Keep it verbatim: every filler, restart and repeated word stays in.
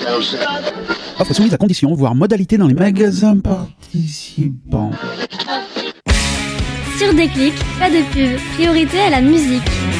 Offre soumise à conditions, voire modalité dans les magasins participants. Sur Déclic, pas de pub, priorité à la musique.